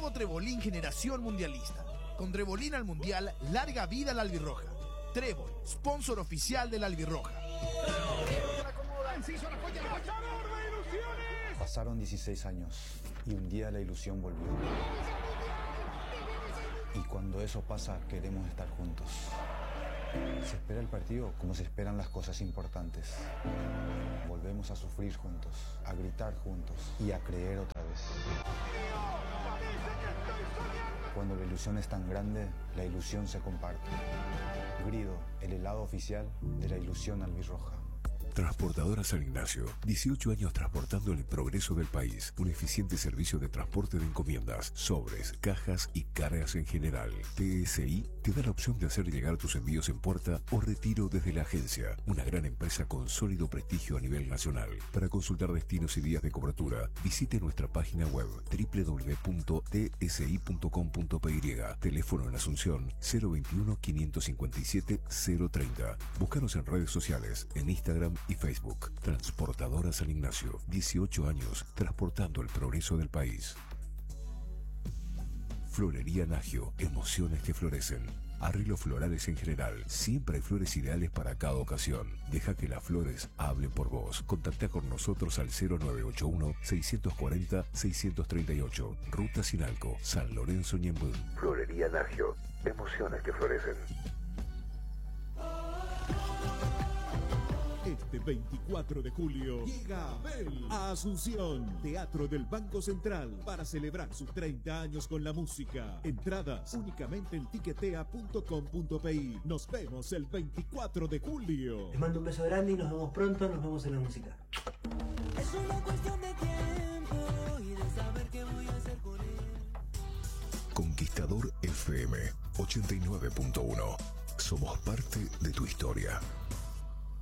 Nuevo Trebolín generación mundialista. Con Trebolín al mundial, larga vida a la albirroja. Trébol, sponsor oficial de la albirroja. Pasaron 16 años y un día la ilusión volvió. Y cuando eso pasa, queremos estar juntos. Se espera el partido como se esperan las cosas importantes. Volvemos a sufrir juntos, a gritar juntos y a creer otra vez. Cuando la ilusión es tan grande, la ilusión se comparte. Grido, el helado oficial de la ilusión albirroja. Transportadora San Ignacio, 18 años transportando el progreso del país. Un eficiente servicio de transporte de encomiendas, sobres, cajas y cargas en general. TSI te da la opción de hacer llegar tus envíos en puerta o retiro desde la agencia. Una gran empresa con sólido prestigio a nivel nacional. Para consultar destinos y días de cobertura, visite nuestra página web www.tsi.com.py. Teléfono en Asunción 021 557 030. Búscanos en redes sociales, en Instagram y Facebook. Transportadora San Ignacio, 18 años transportando el progreso del país. Florería Nagio, emociones que florecen. Arreglos florales en general. Siempre hay flores ideales para cada ocasión. Deja que las flores hablen por vos. Contacta con nosotros al 0981-640-638. Ruta Sinalco, San Lorenzo, Ñemby. Florería Nagio, emociones que florecen. Este 24 de julio llega Abel a Asunción, Teatro del Banco Central, para celebrar sus 30 años con la música. Entradas únicamente en tiquetea.com.pi. Nos vemos el 24 de julio. Les mando un beso grande y nos vemos pronto. Nos vemos en la música. Es una cuestión de tiempo y de saber qué voy a hacer con él. Conquistador FM 89.1. Somos parte de tu historia.